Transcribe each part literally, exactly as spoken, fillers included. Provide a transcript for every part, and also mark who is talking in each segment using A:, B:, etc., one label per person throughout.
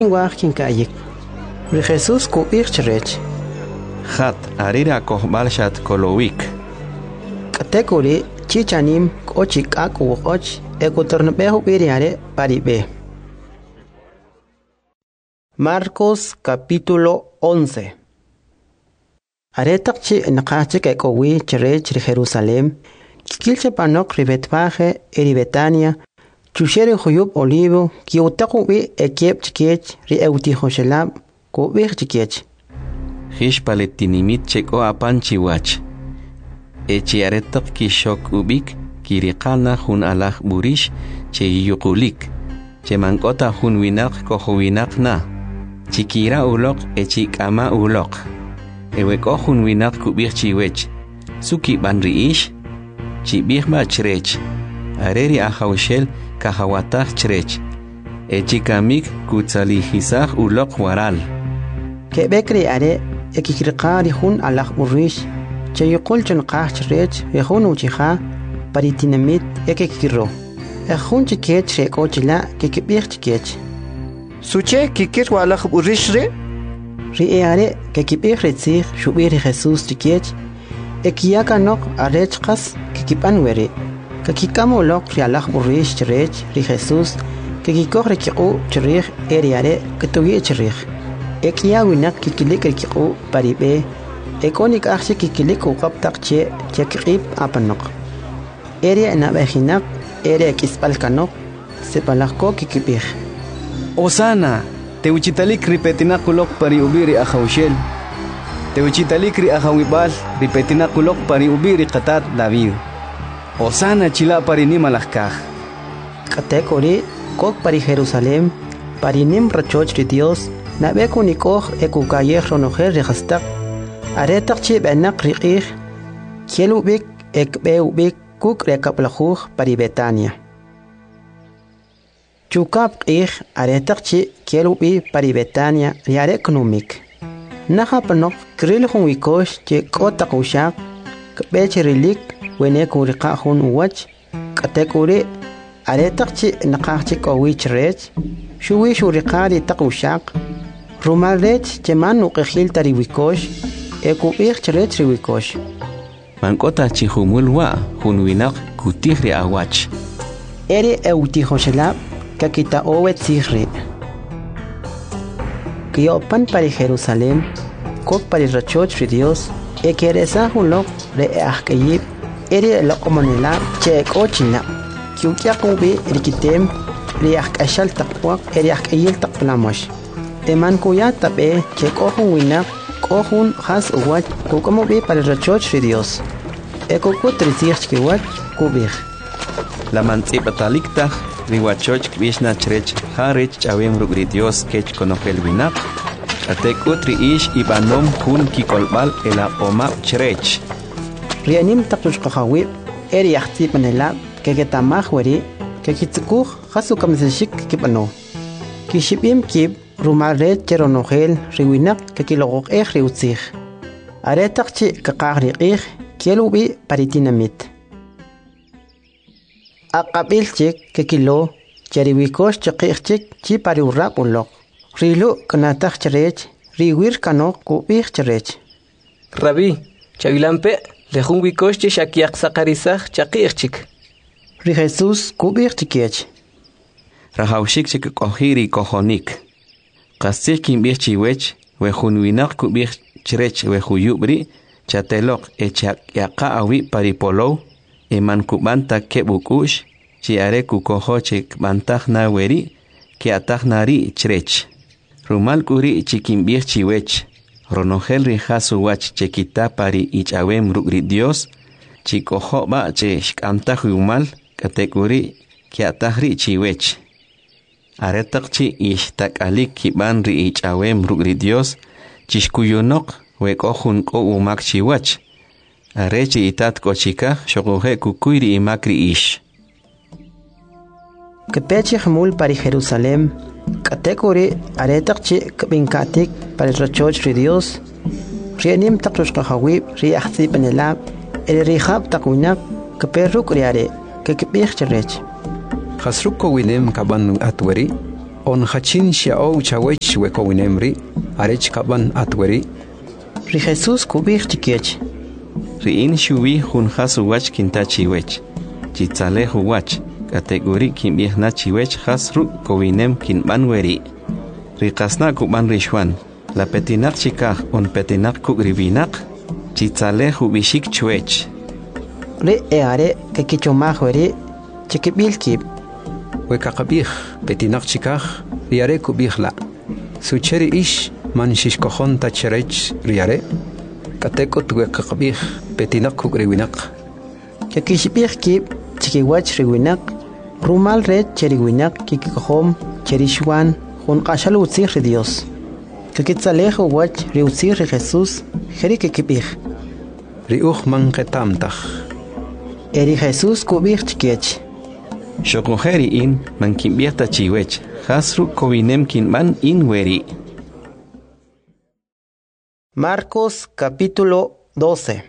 A: Wakin kayik. Ri Jesús ku irchrech.
B: Hat arira kohbalshat kolowik.
A: Katekuri chichanim kochik aku och ekotornbehu biriare paribe. Marcos capítulo once. Aretakchi nakache kekowi cherech ri Jerusalem. Kilche panok ri Betfage eri Betania. Chushere huyub olivo ki utaku bi ekep chikech ri euti hoshelam ko bi chikech.
B: Hish paletinimit cheko apanchi wach. Echi aretak ki shok ubik kirikana hun alach burish che yukulik. Che mankota hun winak ko winak na. Chikira ulok echi kama ulok. Eweko hun winak kubik chiwech. Suki banriish. Chibik ma chrech. Areri ahawshel kahawatach chrech. Echikamik kutzalihisach ulok waral.
A: Kebekri are ekikirqari hun alach urish. Che yukulchon qach chrech yehun uchiha paritinamit ekikiro. Ehun chikech rekochila kekibik chikech.
C: Suche kikir walach urish re?
A: Ri are kekibik retzich shubiri Jesus chikech. Ekiyaka nok arechkas kikipan weri. Kakikamo lok rialach burish cherech ri Jesus kakikok rekiku cherich eriare katuye cherich. Ekia winak kikilik rekiku paribe. Ekonik akse kikilik ukaptak che chekip apanok. Eria nabehinak eria kispalkanok sepalako kikipich.
C: Osana, te uchitalik ripetinakulok pari ubiri ahawshel. Te uchitalik ri ahawibal ripetinakulok pari ubiri qatat David. Osana chila parini malakaj.
A: Katekori kok pari Jerusalem parinim rachoch ri Dios nabeko nikoj ekukayej ronojer rehastak aretak chi benak riqij kielubik ekbeubik kuk rekaplajuj pari Betania. Chukap qij aretak chi kielubi pari Betania riare economic. Naha panok kril hun wikosh che kotak ushak kbechirilik wene kuriqa hun uwach katekuri aretakchi naqaqchi kowich rech shuwi shuriqari taqushaq rumarech cheman uqihil tariwikosh ekubich rech riwikosh
B: Mankota chihumulwa hun winaq kutihri awach
A: eri euti hoshelab kakita owet sihri Kiopan pari Jerusalem kok pari rachoch ri Dios ekeresa hunlok re ahkayib eri lokomonela che kochina kiukia kubi rikitem riak ashal taqwaq eriak ayil taqplamosh eman kuya tabe che kohun wina kohun khas uwach kokomo bi para rachoch ri Dios ekokut risich kiwach kubih
B: La mantzipatalikta riwachoch kvishna chrech harich chawem rugri Dios kech konofel winak atekutri ish ibanom hun kikolbal ela oma chrech
A: Rianim takush kahawib, eri yaxti panela, kegetamah weri, kekitsukuh, hasu kamseshik kipano. Kishipim kib, rumaret cheronogel, riwinak, kekilogok eh riutzih. Aretakchi kakagri eh, kielubi paritinamit. Akabilchik, kekilo, cheriwikosh chakirchik, chi pariurap ulok. Rilu kanatak cherech, riwir kanok kubih cherech.
D: Rabi, chavilampe. Lejun wikosh che shakiak sakarisach chakirchik.
A: Ri Jesus kubir chikech.
B: Rahawshik chik kohiri kohonik. Qasik kimbir chiwech we hunwinak kubir chrech we huyubri chatelok echak yaqa awi paripolo eman kubanta kebukush chi are kukoho chik bantah na weri ki atah nari chrech. Rumal kuri chikimbir chiwech. Ronogel rijasu wach chekita pari ichawem rugri Dios chikoho ba che shkamta humal kategori kiatahri chiwech aretakchi ishtak alik kiban ri ichawem rugri Dios chishkuyunok wekohun ko umak chiwach arechi itat kochika shogohe kukuiri imakri ish
A: Kepechi hamul pari Jerusalem Kategori aretakchi kabinkatik para rachoch ri Dios rianim taqrush qahawib ri ahsi panela el rihab takunak kaperuk riare kekbih cherech
E: Hasruko winem kaban atweri
C: on hachin xiao chawech wekowinemri arech kaban atweri
A: ri Jesús kubich chikech
B: ri in shuwi hun hasu wach kintachi wech chitzale huwach kategori kimbih na chiwech hasru kowinem kinban weri ri qasna kuban rishwan la petinak chikaj on petinak kugribinak chitzale hubishik chwech
A: ri eare ke kichomaj weri chikibilkib
C: wekaqabih petinak chikaj riare kubihla sucheri ish man shishkojon tacherech riare katekot wekaqabih petinak kugribinak
A: Kakishbihkib chikiwach riwinak rumal red cheriwinak kikikojom cherishwan jun qashal utzir ri Dios kakitzalejo wach ri utzir ri Jesús jeri kikibih
C: riuj man qetamtaj
A: eri Jesús kubih chikech
B: Shokojeri in man kimbih tachiwech hasru kowinem kinban in weri
A: Marcos capítulo doce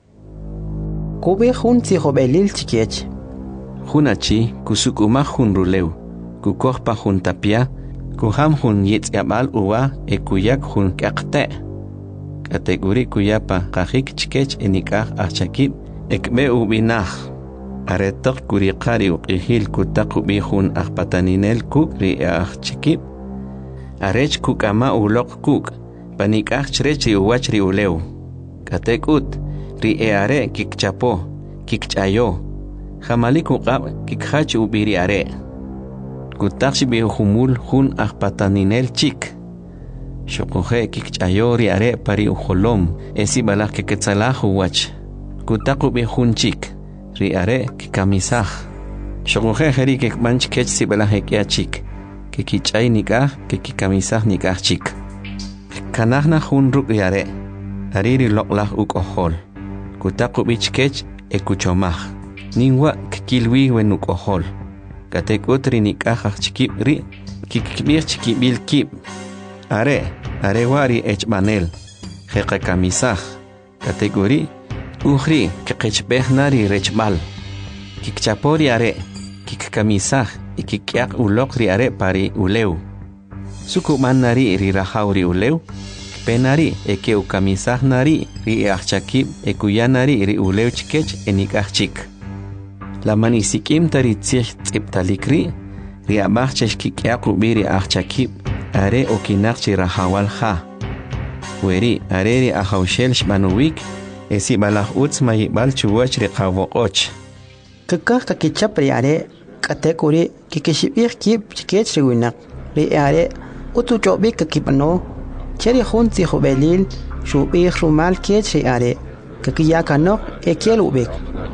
A: Kubih jun tzihobelil chikech
B: Hunachi kusukumaj jun ruleu kukojpa jun tapia kuham jun yitz'yab'al uwa e kuyak jun k'aqte' kategori kuyapa qajik chikech enikaj ajchakib ekbe ubinaj aretok kuriqari uqijil kutaq ubi jun ajpataninel kuk ri ajchakib arech kuk'ama uloq kuk panikaj chrech ri uwach ri uleu katekut ri eare kikchapo kikch'ayo jamalik uqab kikjach ubiri are kutaqshi bi humul jun ajpataninel chik shokoje kikch'ayo ri are pari ujolom esi balaj kiketsalaj uwach kutaqu bi jun chik ri are kikamisaj shokoje jeri kikbanch kech si balaj ekya chik kikich'ay nikaj kikikamisaj nikaj chik kanajna jun ruk' ri are ari ri loqlaj uk'ojol kutaqu bichkech ekuchomaj ninwa kikilwi wenuk'ojol katekut ri nikaj ajchikib ri kikibij chikibil kib are are wari echbanel jeqakamisaj kategori ujri kiqechbejna ri rechbal kikchapori are kikkamisaj y kikyaq uloq ri are pari uleu sukumanari ri rajauri uleu penari eke ukamisaj nari ri ajchakib ekuyanari ri uleu chikech enikaj chik la manisikim tari tzij tziptalik ri ri abaj cheshkikyaq ubi ri ajchakib are okinaq chi rajawal ja weri are ri ajawshel shbanuwik esi balaj utz mayibal chuwach ri qawoqoch
A: kakaj kakichap ri are katekuri kikishibih kib chikech riwinak ri are utuchobik kakipano cheri jun tzihobelil shubih rumal kech ri are kakiyakanok ekiel ubik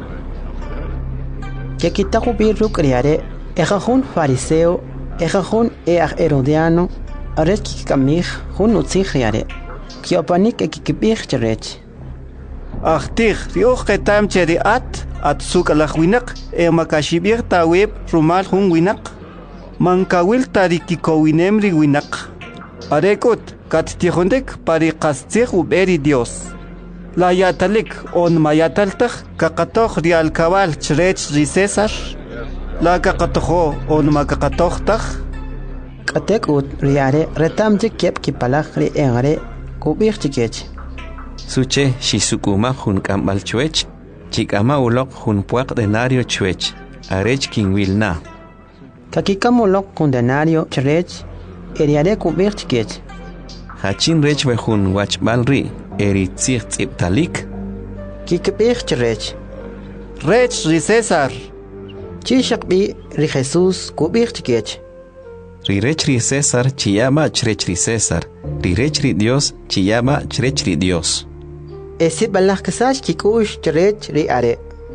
A: kakitaq ubi ruk ri are eja jun fariseo eja jun eaj herodiano arech kikamij jun utzij ri are kiopanik ekikibih cherech
E: Achtih riuj qetam cheri at at suk alaj winak e makashibir taweb rumal jun winak mankawil tarikikowinem ri winak arekut kattijondek pari qastzij uberi Dios la yatalik on mayataltaj kaqatoj ri alkabal chrech ri César la kaqatojo on makaqatojtaj
A: katekut ri are retam chikep kipalaj ri engare kubih chikech
B: suche shisukuma jun k'amb'al chwech chik'ama uloq jun puaq denario chwech arech kinwilna
A: kakikamolok jun denario cherech eri are kubih chikech
B: hachin rech we jun wachb'al ri eri tzij tz'ibtalik
A: kikibih cherech
E: rech ri César
A: chishaqbi ri Jesús kubih chikech
B: ri rech ri César chiyaba chrech ri César ri rech ri Dios chiyaba chrech ri Dios
A: esi balaj kasash kikush cherech ri are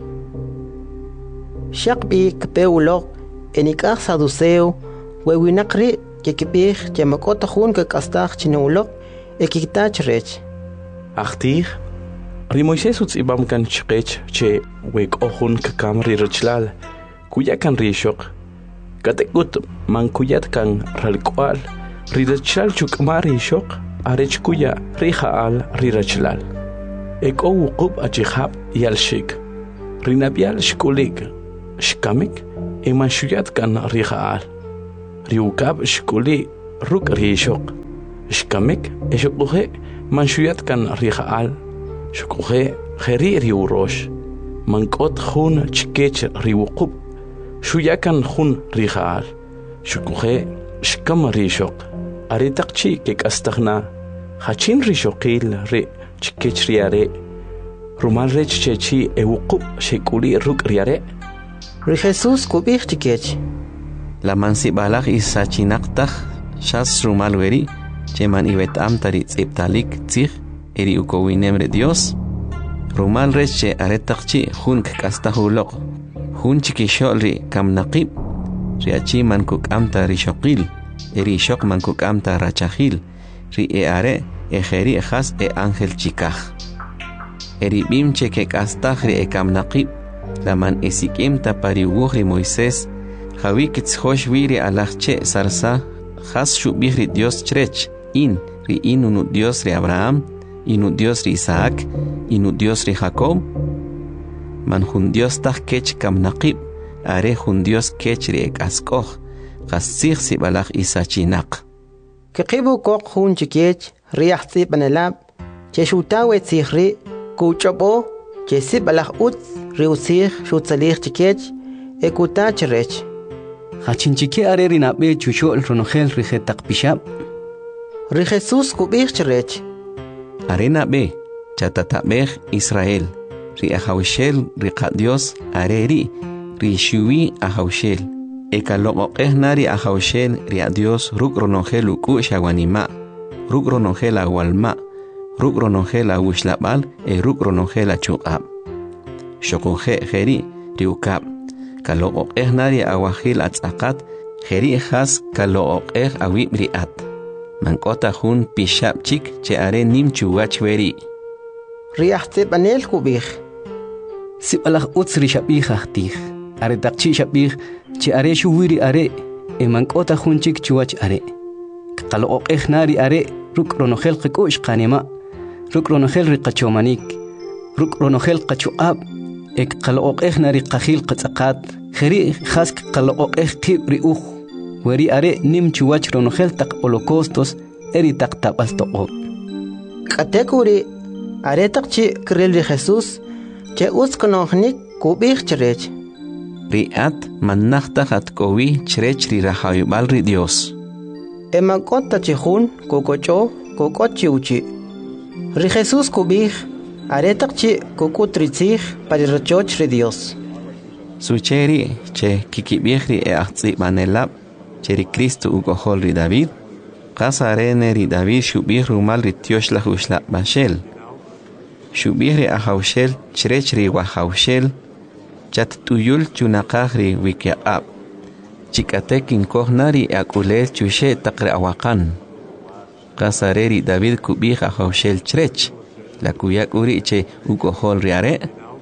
A: shaqbi kpewlok enikaj saduceo wewinak ri kikibih chemakota jun kakastaj chinulok ekikta cherech
F: Achtih ri Moisés utz'ibam kan chqech che wek'ojun kakam ri rechlal kuyakan ri shoq katekut man kuyat kan ralk'wal ri rechlal chuk'ma ri shoq arech kuya ri ja'al ri rechlal ek'o wuqub achijab yalshik ri nabyal shkulik shkamik iman shuyat kan ri ja'al riukab shkuli ruk rishok shkamek eshokuje manshuyat kan rihaal shokuje kheri riurosh mankot khun chkech riuqub shuyakan khun rihaal shokuje shkam rishok aritaqchi kek astaghna hachin rishokil re chkech riare rumal rech chechi euqub shekuli ruk riare
A: ri Jesús kubih chikech
B: la mansi balak isachinaqtaj shas rumal weri cheman ibetam tari tsiptalik tzig eri ukowinemre Dios rumal reche aretaqchi hun kastahuloq hun chikisholi kamnaqib riachi man kukamta rishoqil eri shoq man kukamta rachahil ri e are ejeri khas e ángel chikaj eri bimche ke kastaj ri e kamnaqib laman esikimta pariwuhri Moisés Javik hosh wiri alachche sarsa has shubihri Dios chrech in ri inu Dios ri Abraham inu Dios ri Isaac inu Dios ri Jacob man hun Dios tah kech kam naqib are hun Dios kech ri ek askoh qasig si balach isachinaq
A: kiqibu koq hun chikech ri ahsi banalab che shutawe tsihri kuchobo che si balach ut ri usih shutsalich chikech ekuta chrech
C: Hachinchike are rinabe chushol ronogel rijetak pishab.
A: Ri Jesús kubih chrech.
B: Arena be chatatabeh Israel. Ri ahawshel ri Dios areri ri shui ahawshel. Ekaloqo ehnari ahawshel ri Dios ruk ronogel uku shawanima. Ruk ronogel awalma. Ruk ronogel awushlabal e ruk ronogel achuqab. Shokoje jeri ri ukab. Kaloqoq eh nari awahil atzaqat jeri khas kaloqoq eh awib riat mankota hun pishab chik che are nim chuwach weri
A: riahte banel kubih
C: sibalach utsri shabih ahtih are taqchi shabih che are shuwiri are e mankota hun chik chuwach are kaloqoq eh nari are ruk ronogel qikush qanima ruk ronogel riqachomanik ruk ronogel qachuab ek qaloq eh nari qakhil qatsaqat khari khask qaloq eh qib riuh weri are nim chuwach ronogel taq holocaustos eri taq tabastoq
A: qatekuri are taqchi krel ri Jesús che usknohnik kubih chrech
B: riat manachta hat kowi chrech ri rahaybal ri Dios
A: emakota chihun kokocho kokochi uchi ri Jesús kubih aretaqchi kukutritzig parirchoch ri Dios
B: sucheri che kikibihri e ahtsi manelab cheri Cristo ugohol ri David qasarene ri David shubih rumal ri tioshla hushla bashel shubihri ahawshel chrech ri wahawshel chat tuyul chunaqagri wikiab chikatekin kohnari akulel chushe taqri awaqan qasareri David kubih ahawshel chrech la kuyak uriche ugohol riare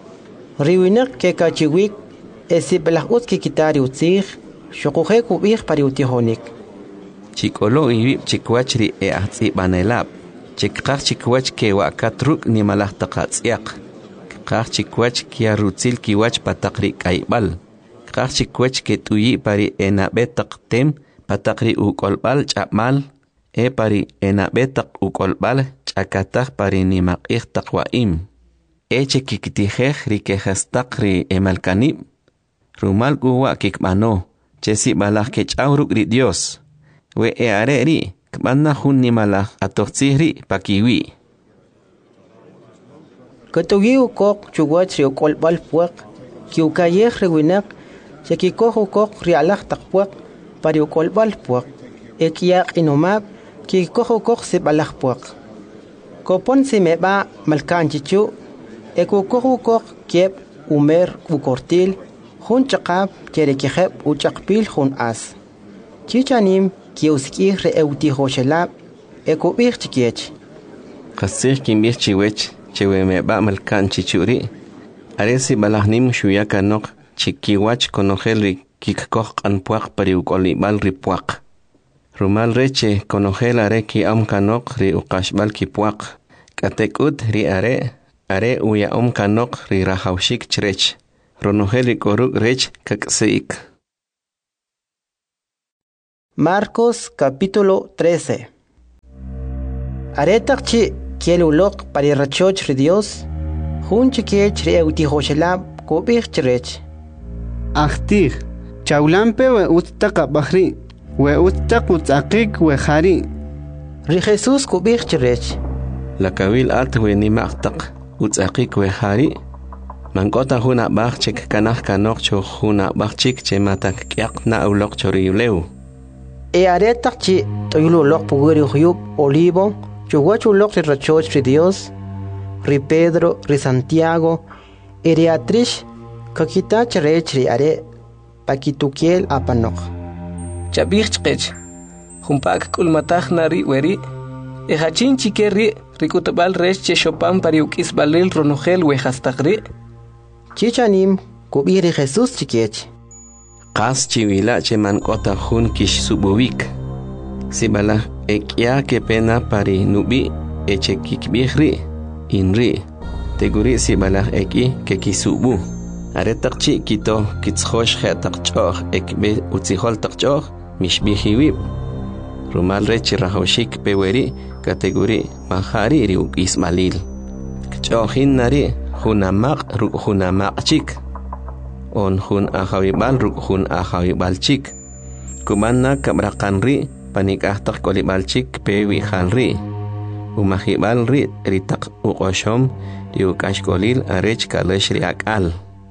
A: riwinak ke kachiwik esi belahut ki kitari utzig shokuhe kubih pariutihonik
B: chikolo ibi chikwachri e atsi banelab chikqaq chikwach ke wakatruk ni malah taqatsiaq qaq chikwach kia rutzil kiwach pataqri kaibal qaq chikwach ke tuyi pari enabetaq tem pataqri ukolbal chapmal e pari enabetaq ukolbal chakataj pari nimaqih taqwaim eche kikitijej rikejastaq ri emalkanib rumal guwa kikmano chesi balaj ke ch'awruk ri Dios we e are ri kbana hun nimalaj atoqtzihri pakiwi
A: katugi ukok chuwach ri ukolbal puaq kiukayej riwinak chekikoh ukok ri alaj taqpuaq pari ukolbal puaq ekiaq inomab kikoh ukok si balaj puaq kopon si meba malkanchichu ekukoh ukok kieb umer ukortil hun chaqab cherekijeb uchaqpil hun as chichanim kiuskih re eutihoshelab ekubih chikiech
B: qasih kimbih chiwech chewe meba malkanchichuri aresi balahnim shuyakanok chikiwach konogel ri kikkoh qanpuaq pari ukolibal ri puaq rumal reche konogel are ki am kanok ri uqashbal ki puaq katekut ri are are uya om kanok ri rahawshik chrech ronogel ri koruk rech kakseik
A: Marcos capítulo trece. Aretak chi kielulok para rachoch ri Dios. Hun chikiech ri eutihoshelab kubich chirech.
E: Achtih, chaulampe we ustaka bahri, we ustak utzakik we hari.
A: Ri Jesús kubich chirech.
B: La kawil alt we ni maktak utzakik we hari. Mankota huna bakchik kanah kanok cho huna bakchik che matak kyak na ulok chori uleu.
A: E aretak chi toyululok puguri huyub olivo, chuguachulok ri rachoch ri Dios, ri Pedro, ri Santiago, e ri atrish, kakita chirech ri are, pakitukiel apanok.
D: Chabich chkech. Humpak kulmatach nari weri. E hachin chikeri rikutabal resh che shopan pariukis balil ronogel we hastakri.
A: Chichanim kubiri Jesús chikech.
B: Qas chiwila che mankota hun kish subuvik. Sibala ekya ke pena pari nubi eche kikbihri inri. Teguri sibala eki ke kisubu. Aretak chi kito kitzhosh khetak choch ekbe utzihol tak choch mishbihiwib. Rumal rechi rahoshik peweri kategori mahari ri ismalil. Chochin nari hunamak ru hunamak chik. On hun ahawibal ru hun ahawibal chik. Kumanna kabrakanri panikahtak kolibal chik pewi halri. Umahibal ri ritak ukoshom riukash kolil arech kalesh riakal.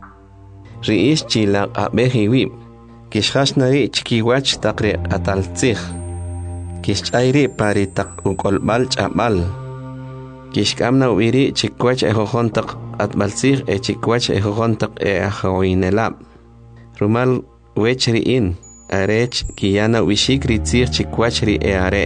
B: Riish chilak abehiwib. Kishhash nari chikiwach takri atal tzich. Kishayri pari tak ukolbal chabal. Kishkamna uiri chikwach ejojontak atbalsir e chikwach ejojontak e ajawinelab. Rumal wechri in, arech kiyana wishik ritzir chikwach ri e are.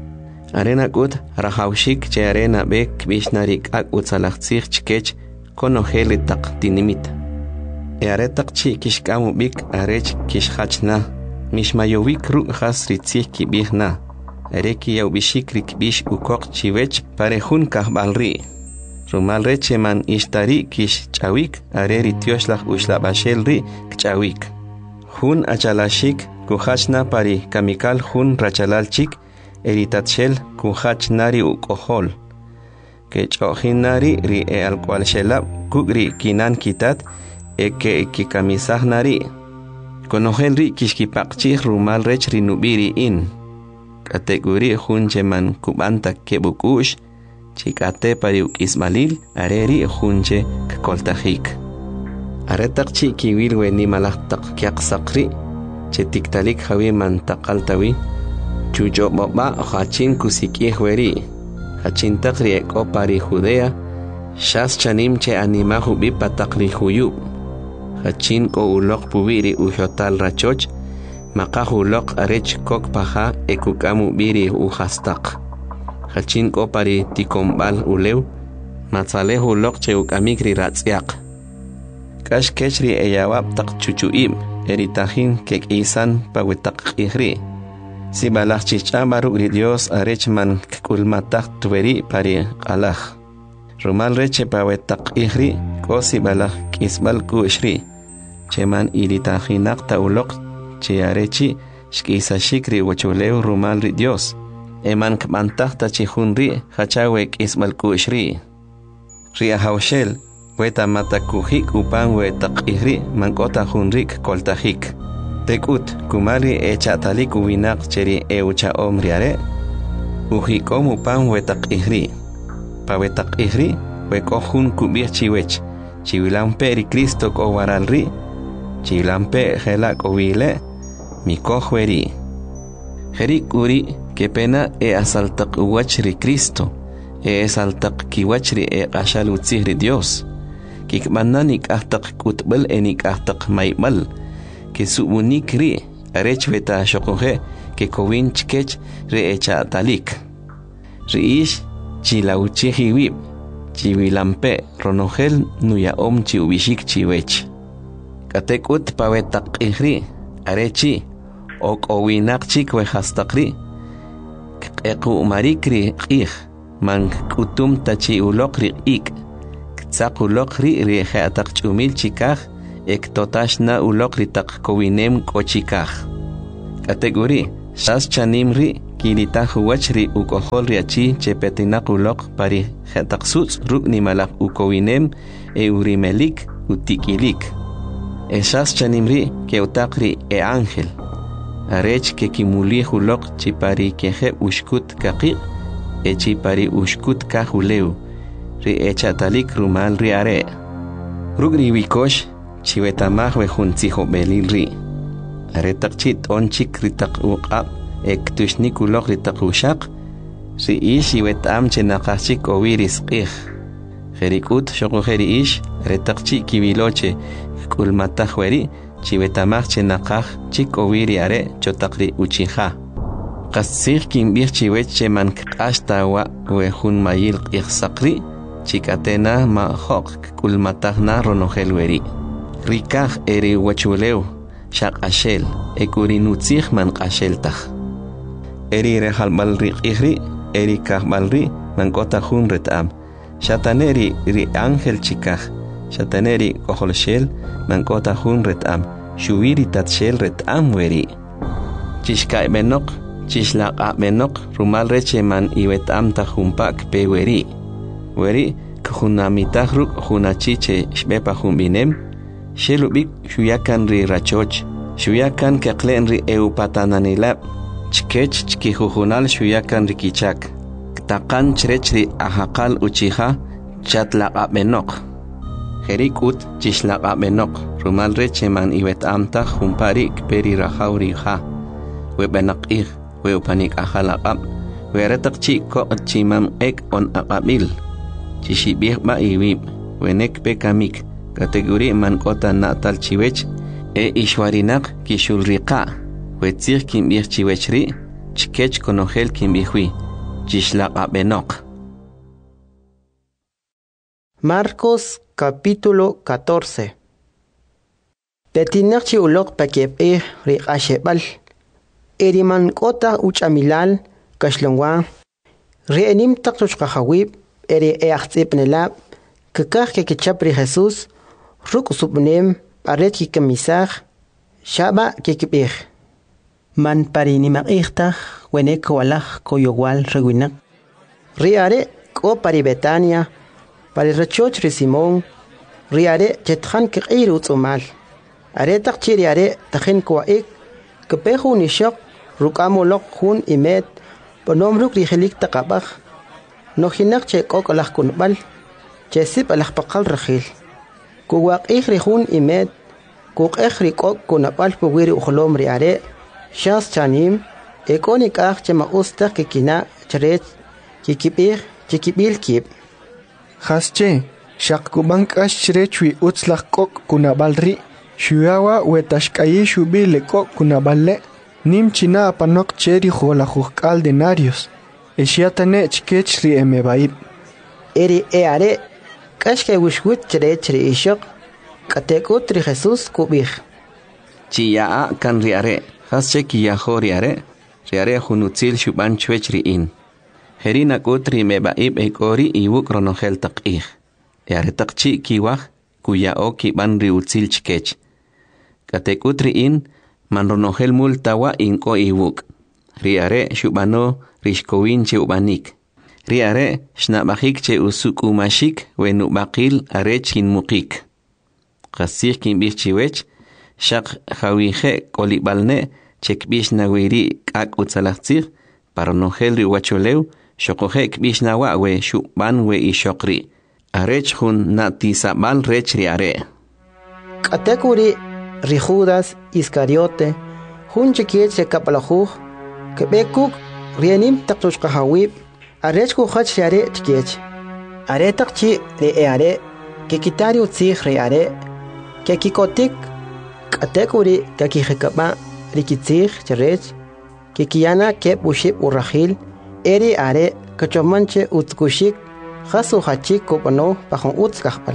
B: Arena gut rahawshik che arena bek bishnarik ak utzalachzir chikech konojeli tak dinimit. E are tak chi kishkamu bik arech kishhachna. Mishmayowik ru has ritzir kibihna. Areki yau bishikrik bish ukok chiwech parejun kahbalri. Rumal reche man ishtari kish chawik areri tioshlach ushlabashelri kchawik. Hun achalashik kuhachna pari kamikal hun rachalalchik eritatshel kuhachnari ukohol. Kechojinari ri e alkwal shelab kugri kinan kitat eke kikamisahnari. Konohelri kishkipakchih rumal rech rinubiri in. Kategori hunche man kubanta kebukush, chikate pariuk ismalil, areri hunche kakoltajik. Aretak chi kiwil we ni malaktak kyak sakri, chetiktalik hawi man takaltawi, chujo baba hachin kusiki hueri, hachin takri eko pari Judea, shas chanim che anima hubi patakli huyub, hachin ko ulok pubiri ujotal rachoch, Makahulok arech kok paha ekukamu biri uhastak. Hachin ko pari tikombal ulew, matzalehu lok cheukamikri ratsiak. Kash kechri eyawab tak chuchuim, eritahin kek isan pawetak ihri. Si balach chichabaru ri Dios arech man kulmatak tuweri pari alach. Rumal reche pawetak ihri, ko si balach kisbal ku ishri. Cheman iritahinak taulok che arechi shkisa shikri wachuleu rumal ri Dios. Eman kmantahta chihunri hachawek ismal kushri. Ria haushel weta matakuhik upan wetak ihri mankota hunrik koltajik. Tekut kumari echatalik uwinak cheri eucha omriare. Uhikom upan wetak ihri. Pa wetak ihri wekohun kubir chiwech. Chiwilampe ri Cristo ko waralri. Chiwilampe helak owile. Mikohueri. Herik uri que pena e asaltak uwachri Cristo. E asaltak kiwachri e ashal utzihri Dios. Kikmananik ahtak kutbel enik ahtak maibal. Que subunik ri arech veta shokohe que kowin chkech re echa talik. Riish chilauchihiwib. Chiwilampe ronogel nuya om chiubishik chiwech. Katekut pawetak ihri arechi. Ok owinak chik we hastakri. Eku marikri ik. Man kutum tachi ulokri ik. Ktsak ulokri ri heatak chumil chikach. Ek totash na ulokri tak kowinem kochikach. Kategori Shas chanimri kilitahu wachri ukohol riachi chepetinakulok pari jetaqsuts ruk nimalak ukowinem e urimelik utikilik. Esas chanimri keutaqri e ángel. Arech ke kimuli hulok chipari keje ushkut kaqi e chipari ushkut kahuleu. Ri echatalik rumal ri are. Ruk riwikosh chiwetamah wejunzijo belil ri. Aretak chit onchik ritak uqab ek tushnikulok ritak ushak si ish iwetam chenakachik owiris qih jerikut shoko jeri ish retak chik kibiloche kulmatah weri chiwetamach chenakach chik owiri are chotakri uchiha qasir kimbir chiwech cheman qashta wa wehun mayil qih sakri chikatena ma hok kulmatah na ronojel weri rikah eri wachuleu shak ashel ekurinutzih man qasheltah eri rehal balri qihri eri kah balri man kota hun retam shataneri ri ángel chikah shataneri koholshel man kota hun retam shuwiri tatshel retam weri chishka benok chishlaq benok rumal reche man iwetam tahumpak pe weri weri khunamitah ruk hunachiche shbepa humbinem shelubik shuyakan ri rachoch shuyakan kaqlen ri eupatananilab chkech chkijujunal shuyakan ri kichak taqan chrech ri ahaqal uchiha chatlaqa benok jerikut chishlaqa benok rumal recheman iwetamta jumpari peri rahauri ha webenaqih weupanik ahalaqab weretaq chiko chimam ek on aqabil chishibih ba iwib wenek pekamik kategori man kota natal chiwech e ishwarinak kishulriqa wetzir kimbir chiwechri chkech konogel kimbihui chishlaqa benok.
A: Marcos capítulo catorce. Petinak chi ulok pakep e riqashebal eriman kota uchamilal kashlongwa reenim taqtushqahawib eri e axtsipnelab kakah ke kichapri Jesus ruk subnem paret ki kamisaj shaba ke kibih man parinimaq ihtah wenek walaj koyowal rewinak riare ko pari Betania pari rachoch ri Simón riare chetjan ke qiru tsumal are taq chiriare tajin ko ik kepehu nishaq rukamolok hun imet bonom ruk rihelik taqabaj no hinak che kokolaj kunbal chesip alaj paqal rajil kuwaq ihri hun imet kuk ehri kok kunabal puwiri uxlom riare shas chanim ekonik aj chema ustaq kikina chret kikibir kikibil kib
G: hasche shaq kubank ash chrechui utslaq kok kunabalri shuyawa wetashkayi shubile kok kunaballe nim china panok cheri jola jukal denarios eshiatane chkech ri emebaib
A: eri eare kashke wishwit chret ri ishaq katekut ri Jesus kubih
B: chiya kan riare hasche kiya horiare riare hunutzil shuban chwechri in herina kutri mebaib ekori iwuk ronogel taqih yare taqchi kiwah kuya oki ban riutzil chkech katekutri in man ronogel multawa inko iwuk riare shubano rishkowin che ubanik riare shnabajik che usuk umashik wenu baqil arech kin muqik qasih kin bichiwech shaq khawije kolibalne chekbish nawiri kak utzalachtir paronogel ri wacholeu shokoje kbish nawa we shuban we ishokri arech hun natisabal rech riare
A: katekuri ri Judas Iscariote hun chikiet se kapalajuj kebekuk rienim taqtushqahawib arech ku khach riare chikiet are taqchi ri eare ke kitari utzij riare ke kikotik katekuri kakijekaba rikitzij cherech ke kiyana kep ushib urahil eri are kachomanche utkushik khasu hachik kopano pajon utskahpal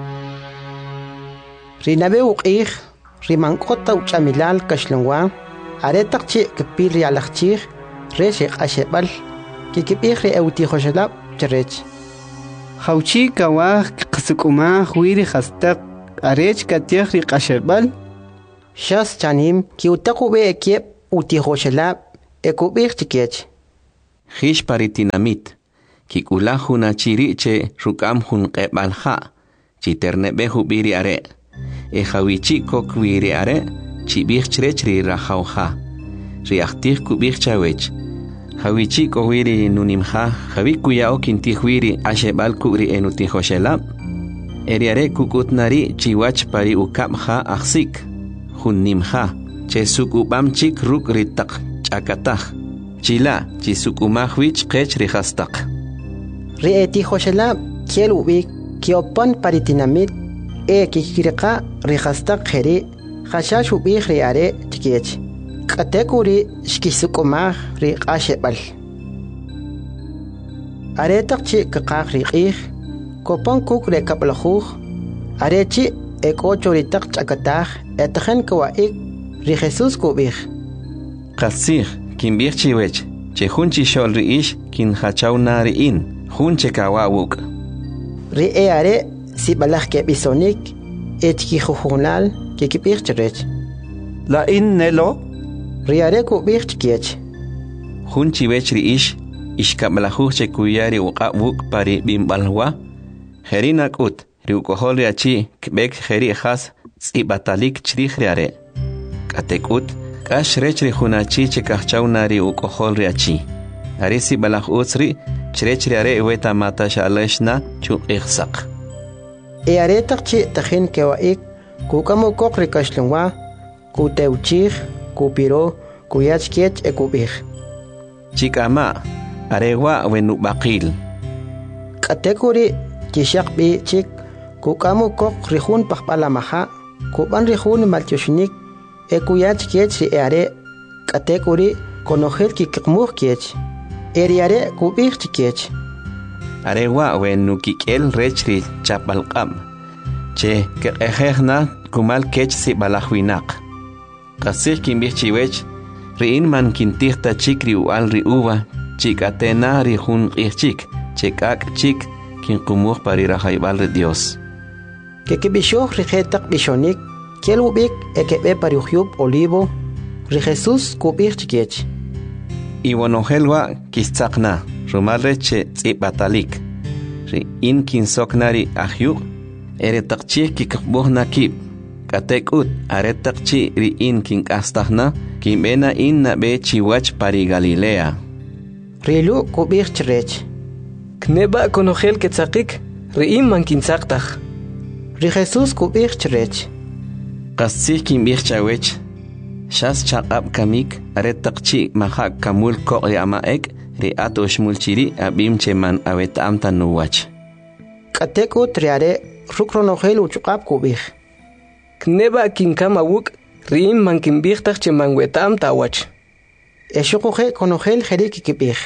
A: rinabe uqih rimankota uchamilal kashlangwa are taqchi kepil rialachchij resh qashebal ke kibih ri euti khoshalab cherech
G: hauchi kawaj qsukuma huiri khastaq arech katiach ri qashebal
A: shas chanim ki utaqu be ekep uti khoshalab ekubih chikech.
B: Hish paritinamit. Kikula huna chiri che rukam hun qebalha. Chiternebe hubiri are. E hawichi kok wiri are. Chibih chrech ri rahauha. Riachtih kubih chawech. Hawichi kowiri nunimha. Hawikuya okintih wiri ashebal kuri enutihoshelab. Eriare kukutnari chiwach pari ukabha aksik. Hunnimha. Che sukubam chik ruk ritak chakatah. Chila chisukumahwich kech rihastak.
A: Rieti hoshelab kiel ubik kiopon paritinamit e kikirika rihastak heri khashash ubik riare chikech. Katekuri shkisukumah ri ashebal. Aretak chi kakak rikih. Kopon kuk re kaplahuh. Arechi ek ocho ritak chakatah etahen kawaik ri Jesus kubih.
B: Qasih kimbih chiwech. Che hunchi shol riish kin hachaw nari in. Hunche kawawuk.
A: Ri e are si balah ke bisonik et ki juhunal ke kibih chirech.
E: La in nelo.
A: Ri are kubih chikiech.
B: Hunchi wech riish. Ishkablahuh che kuyari uqawuk pari bimbalwa. Herina kut. Riukohol riachi kbek heri khas tsibatalik chrih riare. Katekut. Kash rechri hunachi che kahchaw nari ukohol riachi. Arisi balach utsri. Chrechri are weta mata shaleshna chu ikhsaq.
A: E are takchi tahin kewaik. Kukamo kok rikashlungwa. Kuteuchih. Kupiro. Kuyach kiech ekubih.
B: Chikama. Arewa wenu bakil.
A: Katekuri. Kishak bi chik. Kukamo kok rihun pakpalamaha. Kuban rihun malchushinik. Ekuyach kiech ri are. Katekuri. Konohel kikmuh kiech. Eriare kubih chikech.
B: Arewa wenu kikel rechri chapalqam. Che kekehna kumal kech si balahwinak. Kasih kimbih chiwech. Riin man kintihta chikri ual ri uva. Chikatena ri hun ichik. Chekak chik kin kumuh parira haibal de Dios.
A: Kekibishoh rijetak bishonik. Kiel ubik ekebe pariuhyub olivo. Ri Jesus kubih chikech.
B: Iwonohelwa kistakna, rumalre che tsibatalik. Ri in kinsoknari ahyuk, eretakchi kikbuhna kib. Katekut aretakchi ri in kinkastahna, kimbena in na be chiwach pari Galilea.
A: Rilu kubih chrech.
D: Kneba konogel ketzakik, ri in man kinsaktah.
A: Ri Jesus kubih chrech.
B: Qasih kimbih chawech. Shas chaqab kamik aretakchi mahak kamul ko yamaek ri atosh mulchiri abim cheman awet amta nuwach.
A: Kateko triare rukronogel uchqab kubih.
D: Kneba kinkama wuk rim man kimbih tak cheman wetam tawach.
A: Eshukuhe konogel herik kibih.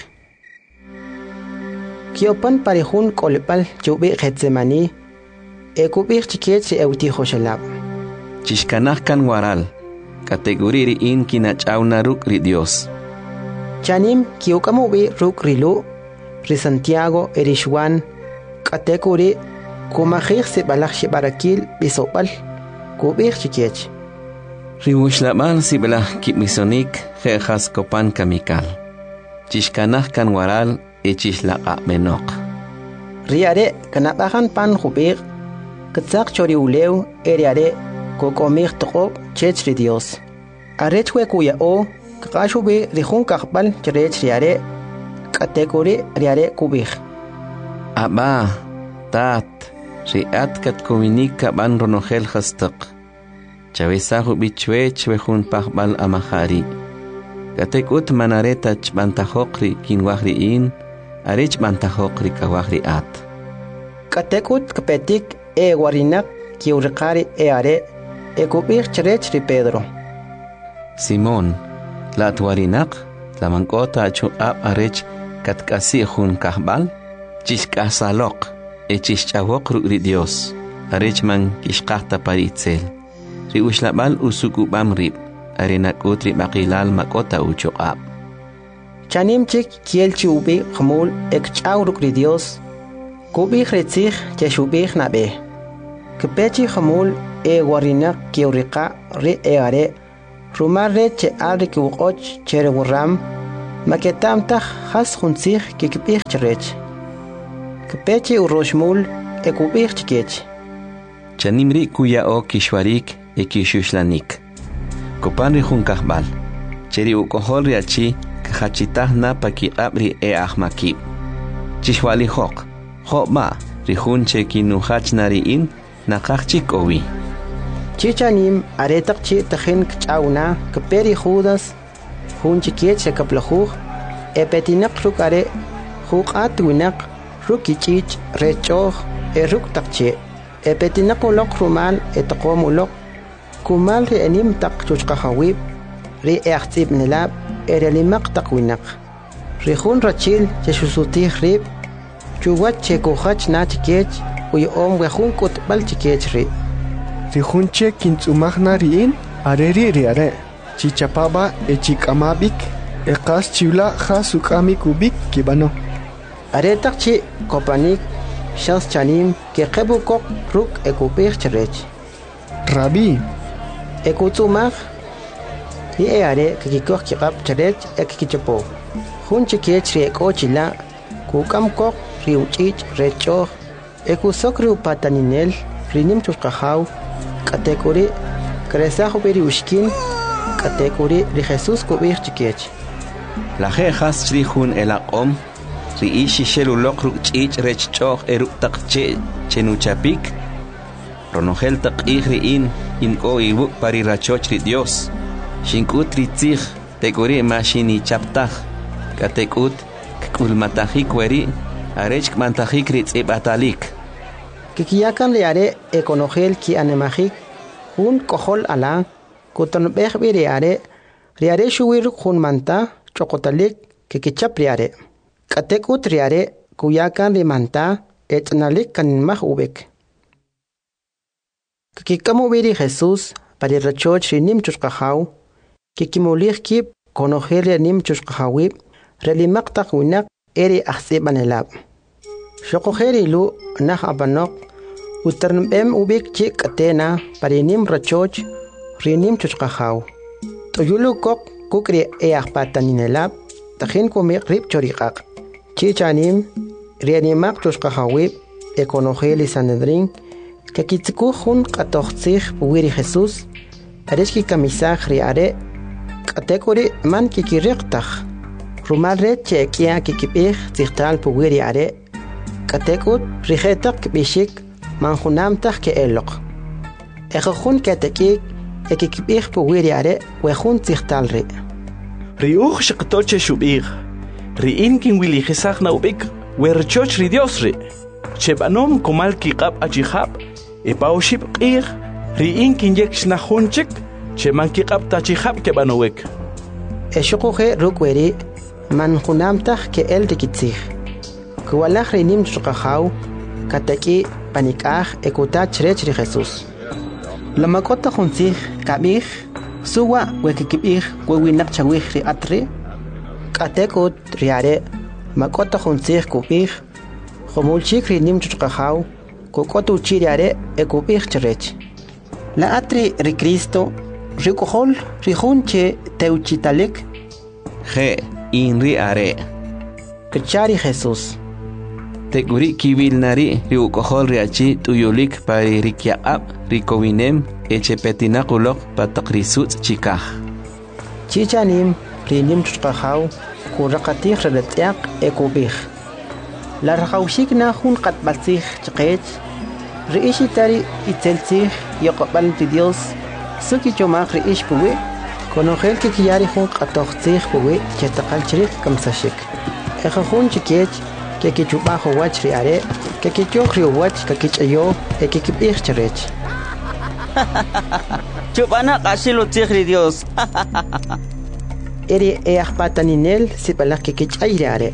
A: Kiopan parihun kolpal chubi getsemani. Ekubih chikech euti hoshelab.
B: Chishkanah kan waral. Kategori in kinachawna ruk ri Dios.
A: Chanim kiukamubi ruk rilu. Ri Santiago erishwan. Kategori kumahir se balak shibarakil bisopal. Kubir chikech.
B: Ri wushlaban si balak kibmisonik jejas kopan kamikal. Chishkanah kan waral e chishlaqa benok.
A: Riare kanabahan pan hubir. Katzak chori uleu eriare. Kokomir toqob chechri Dios. Arechwe kuya o, kakashubi rihun kakbal cherech riare, kategori riare kubih.
B: Aba, tat, riat kat kominik kaban ronogel hastak. Chavesahu bichwe chwehun pakbal amahari. Katekut manareta chbantahokri kinwahri in, arech bantahokri kawahri at.
A: Katekut kapetik e warinak kiurikari e are, ekubir cherech ri Pedro.
B: Simón, la tuarinak, la mancota chu ab arech katkasi hun kahbal, chishkasalok, e chishchawok ri Dios, arech man kishkahta paritzel. Ri ushlabal usukubam rib, arenak utri bakilal makota uchu ab.
A: Chanim chik kiel chubi khamul ek chawruk ri Dios, kubih retzich cheshubih nabe. Kepechi khamul e warinak kiurika ri e are, rumar re che alri kiukoch chere wuram, Maketamtaj has junzig kikipich cherech. Kepeche uroshmul ekubich chikech.
B: Chanimri kuya o kishwarik e kishuslanik. Kopanri junkahbal. Cheri ukohol riachi kachitahna paki abri e ahmakib. Chishwali hok. Hokma rihunche kinuhachnariin nakachik owi.
A: Chichanim aretak chi tahin kchauna keperi judas hunchi kiech kaplahuj epetinak rukare hukat winak rukichich rechoh eruk takche epetinak ulok rumal etaqom ulok kumal ri enim tak chuchqahawib ri eachtib nilab erelimak takwinak rihun rachil chesusutih rib chuwat chekuhach nachikech uy om wehun kutbal chikech ri
G: Rihunche kintzumagna riin areri riare chichapaba echikamabik ekas chivla jasukami kubik kibano
A: aretak chi kopanik shans chanim ke kebukok ruk ekupir cherech
G: Rabi
A: ekutzumag hi eare kikikok kikap cherech ekikichapo hunche kech ri ekochila kukam kok riuchich recho ekusok riupataninel rinim chukahaw katekuri kresajo beri ushkin katekuri ri Jesus kubir chikech
B: La jejas trihun el aqom ri ishi shelulok ruk chich rechchoh eruk takche chenuchapik ronogel tak ihriin in ko iwuk pari rachoch ri Dios shinkut ri tzich tekuri mashini chaptaj katekut kulmatahik weri arech mantajik ri tzibatalik
A: kikiyakan liare ekonogel ki anemajik hun kohol ala kuton beh biriare riare shuwir hun manta chokotalik kikichap riare katekut riare kuyakan rimanta etnalik kan mah ubek kikikamu biri Jesus pari rachoch rinim chushqahaw kikimulih kip konogel rinim chushqahawib relimak takwinak eri ahsibanelab Shokojeri lu nah abanok uternbem ubik chik atena parinim rachoch rinim chuchqahaw toyulu kok kukri eahpataninelab tahin kumik rib choriqaq chichanim rianimak chuchqahawib ekonogeli sanedrin kakitziku hun qatoqtzij puwiri Jesus areshki kamisaj riare katekuri man kikiriqtaj rumal re chekia kikipij tzijtal puwiri are katekut rijetak bishik manjunamtak ke elok ejojun katekik ekikibih puwiri are wejun tzijtalri
F: Riuj shiqtoche shubig riin kin wili jesagna ubik werchoch ri Dios ri chebanom komal kiqab achihab e paushib qig riin kin yekshna hunchik cheman kiqab tachihab kebanowek
A: eshuquje rukweri manjunamtak ke el rikitzij Kuwalaj rinim chuqahaw kataki panikaj ekutach rech ri Jesus lamakota junzij kabij suwa wekikibij wewinak chawij ri atri katekut riare makota junzij kubij jomulchik rinim chuqahaw kokotu chiriare ekubij cherech la atri ri Cristo rikohol rijunche teuchitalik
B: je inri are
A: kachari Jesus
B: Teguri kibil nari riukohol riachi tuyulik pari rikiaab rikowinem echepetinakulok patakrisut chikaj.
A: Chichanim rinim chuqahaw kuraqatij reletiaq ekubij. La raqawshik na hun qatbalsij chiqech riishitari itzelsij yoqbal di Dios suki chomaq riish puwi konogel kikiyari hun qatoqsij puwi chetaqal chrik kamsashik. Ejajun chikech que que chupajo watch riare que que chokrio watch que que chayo e que que ir cherech
H: chupana qashilo tigri Dios
A: eri e ahpataninel sipala que que chayrare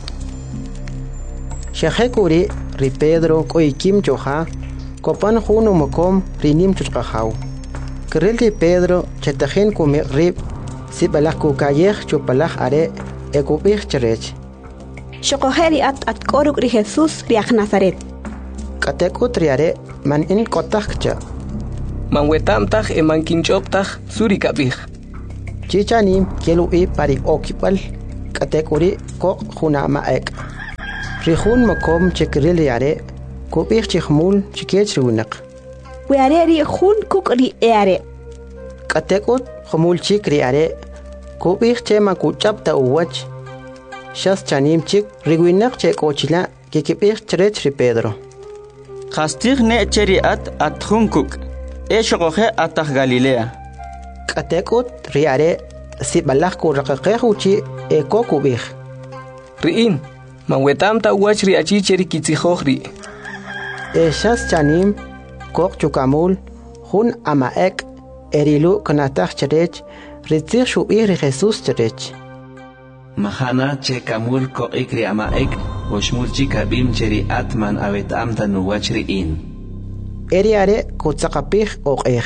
A: shahekuri ri Pedro koi kim choha kopan juno mokom rinim chuqahaw krel ri Pedro chetajen kume rib sipala ku kayej chupala are e ku ir cherech
I: Shokojeri at at koruk ri Jesus riak Nazaret.
A: Katekut riare man in kotakcha.
D: Man wetamtaj e man kinchoptaj suri kabij.
A: Chichanim kelu e pari okipal katekuri kok huna maek rihun makom chekril yare kopich chihmul chikech runak
I: Weare ri hun kuk ri eare.
A: katekut khmul chikri are kopich chema kuchapta uwach shas chanim chik riguinak che kochila kikipich chrech ri Pedro
H: Khastig ne cheri at at hunkuk. Eshogohe atah Galilea.
A: katekut riare si balak ku raqaqehuchi e kokubih
D: Riin, manwetam ta uwach ri achi cheri kitzihohri.
A: e shas chanim kok chukamul hun amaek erilu kanatach cherech ritzir shubih ri Jesus cherech
B: Mahana che kamul ko ikri amaek Oshmul chikabim cheri atman avet amta nuwachri in
A: eriare kutzakapih oqeh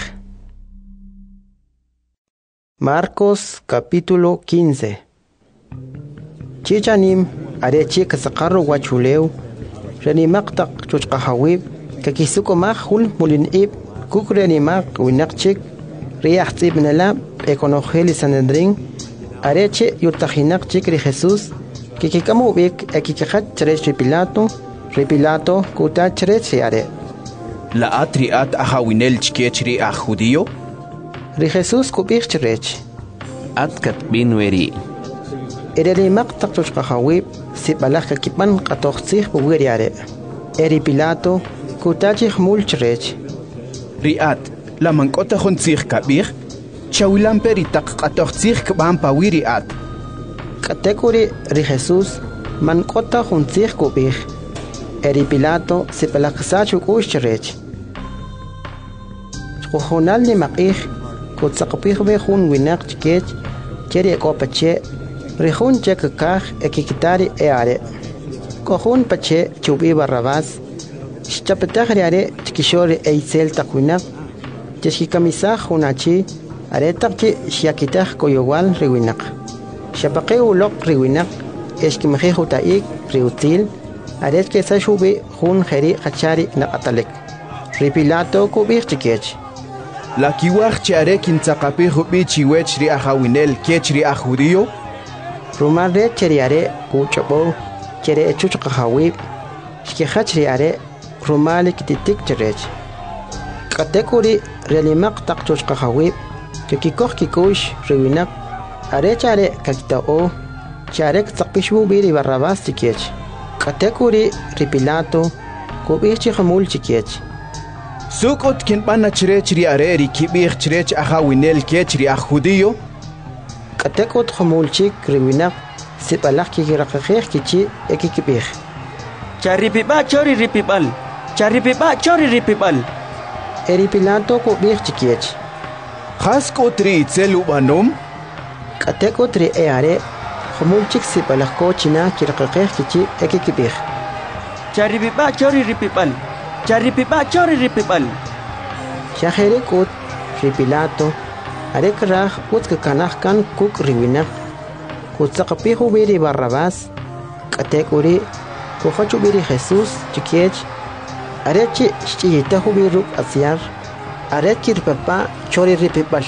A: Marcos capítulo quince Chichanim are chik sakarro wachuleu Renimaktak chuchqahawib kakisuko mahul mulinib kukrenimak winakchik riyachtib nalab ekonogeli sanedrin areche yutahinak chik ri Jesus kikikamovik ekikhat cherech ri Pilato ri Pilato kuta cherech are
J: La atriat ahawinel chkechri a judío
A: ri Jesus kubich cherech
B: Atkat bin weri
A: Ereri maktak chuchqahawib sibalak kakipan qatoqsih buwiri are eri Pilato kutachi khmul cherech
J: Riat la mankota khontzig kabir chawilan peri taqqatoqtzig kban pawiri at
A: katekuri ri Jesus mankota khuntzig kubich eri Pilato sibalak sachu kush cherech Khohonal ni maqih kutsaqpih be khun winak chkech cheri kopache rihun chek kah ekikitari eare kohun pache chubi barrabas Chapetagri are chkishori eisel takwinak chishikamisaj hunachi aretakchi shiakitaj koyowal riwinak Shapaqe ulok riwinak eshkimje hutaik riutil aretke sashubi hun jeri hachari naqatalek ri Pilato kubich chikech
J: La kiwaj chare kintzaqapi hubi chiwech ri ahawinel kech ri a judío
A: Rumare cheriare kuchobo chere echuchqahawib shkihachri are Rumali kititik cherech katekuri relimak takchuch kahawib kikikoh kikush riwinak arechare kakitao charek tsaqpishu biri barrabas chikech katekuri ri Pilato kubichi khamul chikech
J: Sukot kinpana chrech ri are ri kibich chrech ahawinel kech ri a judío
A: katekut khamul chik riwinak sibalak kikiraqaqih kichi ekikibih
H: Charipiba chori ripipal. Charipiba chori ripipal.
A: eri Pilato kubich chikech
J: Khasko tri itzelu banom
A: katekut ri eare khamul chik sibalak ko china kiraqaqih kichi ekikibih
H: Charipiba chori ripipal. Charipiba chori ripipal.
A: Shaheri kut ri Pilato arek raj utk kanaj kan kuk riwinak kutsaqpihu biri Barrabás katekuri kuhachu biri Jesus chikech arechi chiyitahu biru asiar areki ripapa chori ripipal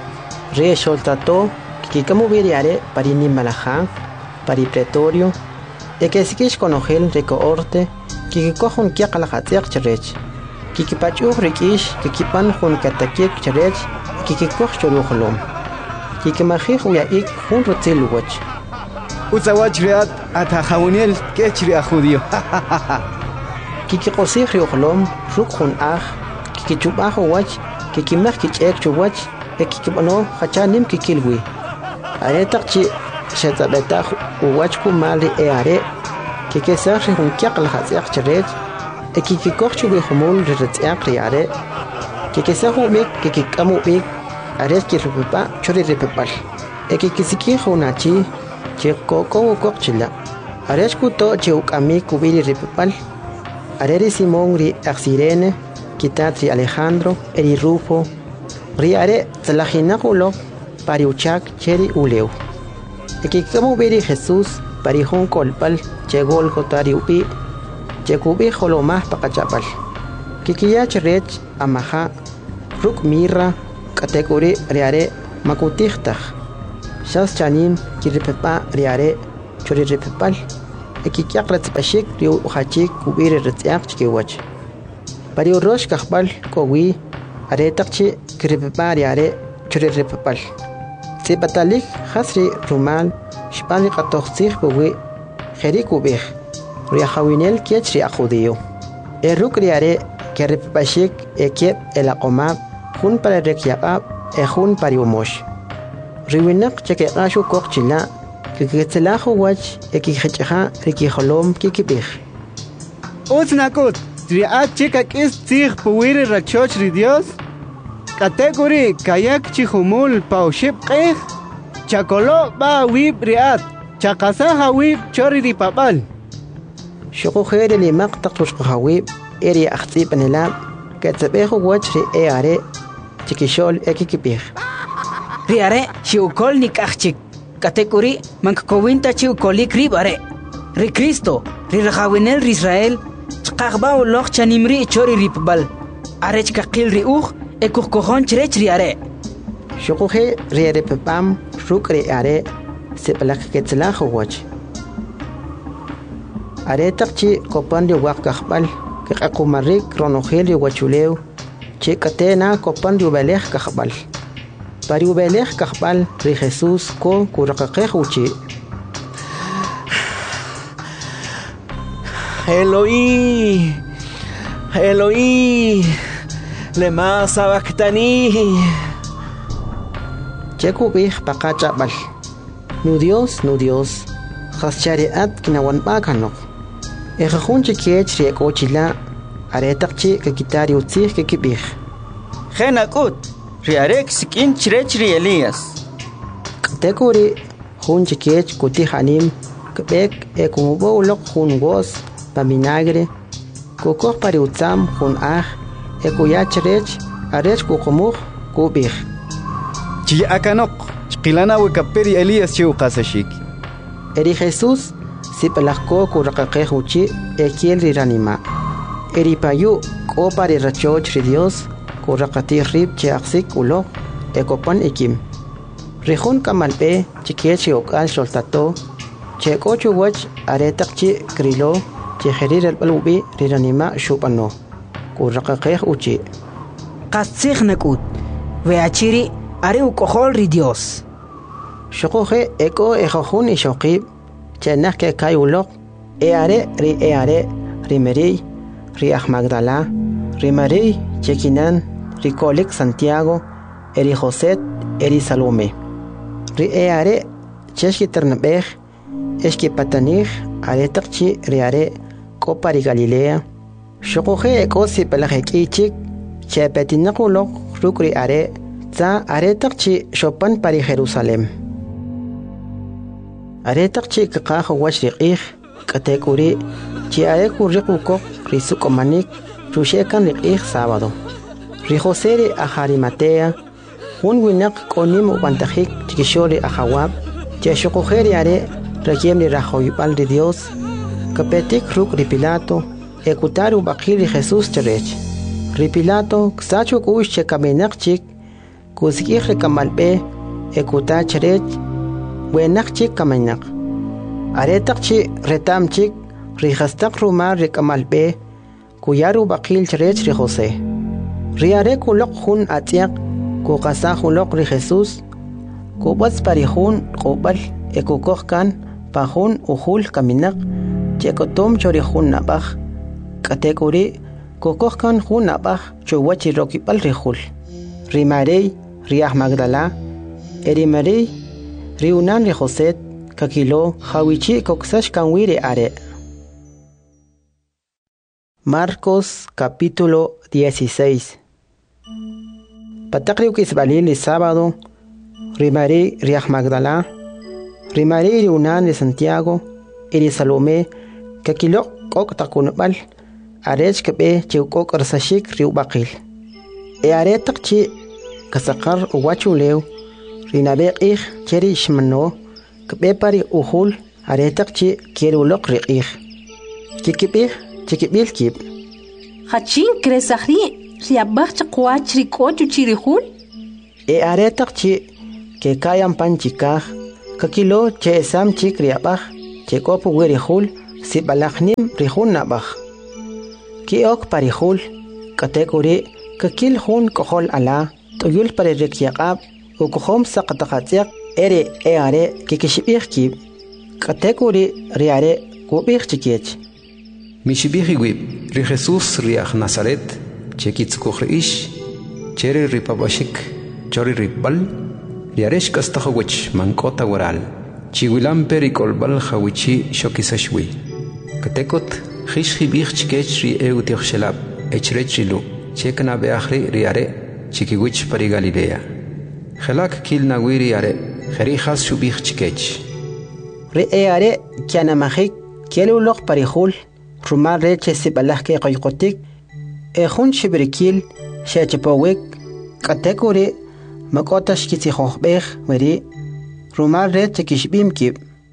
A: re sholtato kikamu biri are parini malaja pari pretorio ekesikish konogel rekoorte kikikohun kiaqalaqatiaq cherech kikipachuh rikish kikipan hun katakik cherech kikikoh choruhlom kikimajih uyaik hun rotziluwach
C: Utsawach riat atahawinel kech ri a judío
A: kikikosih riuhlom ruk hun aj kikichubaj uwach kikimaj kich'ek chuwach ekikibano hachanim kikilwi aretaq chi xetzabetaj uwach kumal ri eare kikesaj ri hun kiaqalaqatiaq cherech ekikikoh chubijumul ri retziaq ri are kikesaj ubik kikik'am ubik aret kirripipa chori ripipal ekikisikij unachi chikoko ukok chila aret kuto chiuk'ami kubiri ripipal areri Simón ri Axirene kitat ri Alejandro eri Rufo ri are tzalajinaq ulok pari uchak cheri uleu ekikikamu biri Jesús pari jun kolpal che Gólgota ri upi che kubi jolomaj paqachapal kikiyach rech amaja ruk mirra katekuri riare makutijtaj shas chanim kiripepa riare chori repepal ekikyak ratzpashik riu hachik kubiri ratziak chkiwach pariu rosh kahbal kowi are takchi krepepari are chori repepal sepatalik hasri rumal shpani qatoxsih kowi kheri kubih riahawinel kiachri ajudiyo eruk riare kerepepashik ekep elaqomab hun para rekyaqab ehun pariumosh riwinak chekeqashu kokchila kikitlajo wach ekikhecha rikijolom kikibih
E: Uznakut riat chika kis tzig puwiri rachoch ri Dios kategori kayak chihumul pauship qeh chakolo ba wib riat chakasaha wib chori ri papal
A: shoko khere li maqtaq tushqawib eri akhtsib anilab katsabehu wach ri eare chikishol ekikibih
K: riare shiukol nikachik kategori mankowinta chiukolik ribare ri Cristo ri rajawinel ri Israel chqaqba uloq chanimri chori ripbal arech kaqil ri uj ekuj kojon chrech ri are
A: shuquje ri repam rukri are seplak ketlajo wach are taqchi kopan ri waq kaqbal kaqqumarik ronogel wachuleu chekatena kopan ri belej kaqbal pariu belej kaqbal ri Jesus ko kuraqaqej uchi
L: Eloí, Eloí, lema sabactani.
A: Chekubih pakachabal. Nu Dios, nu Dios. Haschariat kinawan bakanok. Ejajun chikiech riek ochila. Aretakchi kakitari utzih kekibih.
H: Genakut, riarek sikin chirech ri Elías.
A: Kategori hun chikiech kutihanim. Kebek ekumubo ulok hun gos. Paminagre, kokok pariutzam hun ah, ekuyach rech, arech kukumuk, kubih.
C: Chi akanok, chqilana wikaperi Elías chiu qasashik.
A: Eri Jesus, si pelakko kurakakej uchi, ekiel riranima. Eri payu, ko pari rachoch ri Dios, kurakati rib che aksik ulok, ekopan ikim. Rihun kamalpe, chikiech okal soltato, che kochu wach, aretakchi krilo, Cheherir el balubi riranima shupano kuraqaqej uchi
K: qasig nakut weachiri are ukohol ri Dios
A: shoqoje eko ejojun ishoqib chenaq ke kayulok e are ri e are ri meri ri Magdala ri Mari chekinan ri Kolik Santiago eri Joset eri Salome ri e are cheshki ternabej eski patanij are taqchi ri are Kopari Galilea, Shokoje ekosi pelajekichik, Chepetinakulok, Rukri are, Za aretakchi Chopin pari Jerusalem. Aretakchi kakajo wachriqih, Katekuri, Chiaeku rikukok, Risukomanik, Rushekan riqih sábado. Rijoseri Ajarimatea, Un winak konim ubantajik, Chikishori Ajawab, Cheshokojeri are, Rayemri Rajoypal de Dios, Kapetik ruk ri Pilato, ekutaru bakili Jesus cherech. Ri Pilato, ksachu kush che kaminak chik, kuskih re kamalpe, ekuta cherech, wenak chik kaminak. Aretak chi retam chik, ri hastak rumar re kamalpe, kuyaru bakil cherech ri Jose. Ri are kulok hun atiak, kukasa hulok ri Jesus, kubats parihun kubal, ekukohkan, pahun uhul kaminak, Chekotom chori hun nabaj, kategori, kokokkan hun nabaj, chuwachi rokipal rihul. Rimarei, riah Magdala, erimarei, riunan ri Joset, kakilo, hawichi koksash kanwire are. Marcos capítulo dieciséis. Patakriu kisbalil sábado, rimarei, riah Magdala, rimarei riunan de Santiago, eri Salome, kakilo kok takunbal arech kebe chiukok arsashik riu bakil e aretak chi kasakar uwachuleu rinabe ich cheri shmano kebe pari uhul aretak chi kierulok riich kikibih chikibil kib
I: hachin kresahri riabach chaqwach rikochu chirihul
A: e aretak chi ke kayan panchikah kakilo che sam chik riabach chekopu werihul si balaknim rihun nabaj. Ki ok parihul kategori kakil hun kohol ala toyul pare rekyaqab ukuhom saqataqatiq ere eare kikishibirki kategori riare kubir chikech.
M: Mishibiri wib ri Jesus riach Nazaret chekitskukriish chere ripabashik chori ripbal riaresh kastahawich mankota waral chiwilam perikolbal hawichi shokisashwi katekot khishhi bichkech ri eutioxhelab echrechilu chekna beakhri riare chikiwich pari Galilea khalak kilna wiri are kharihas shubichkech
A: ri eare kana mahik kelulok parihul rumal reche sibalah ke qayqotik ehun shibrikil shachapawek kategori makotash kiti khokhbeh weri rumal reche kishbimki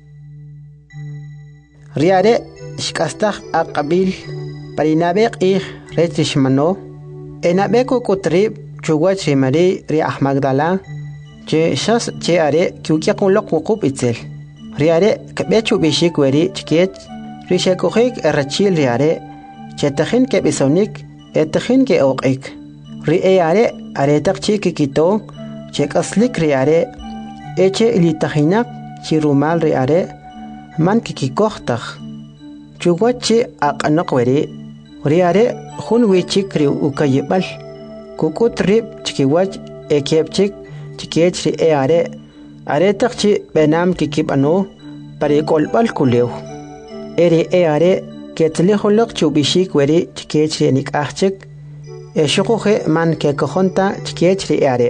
A: riare shkastah aqabil parinabek ih reche shmano enabeko kotrib chugwa chimari ri ahmagdala che shas che are kyukyakun lok wuqub itzel riare kabechu bishik weri chket rishakojik errachil riare chetajin ke bisonik etajin ke oqik ri eare aretak chikikito chekaslik riare eche ilitajinak chirumal riare man kikikohtaj chugwachi aqanaq weri riare hun wichik ri ukayibal kukut rib chikiwach ekepchik chikech ri eare aretak chi benam kikibano parikolbal kulew eri eare ketlihulok chubishik weri chikechri nik ahchik e shukuhe man ke kohonta chikechri eare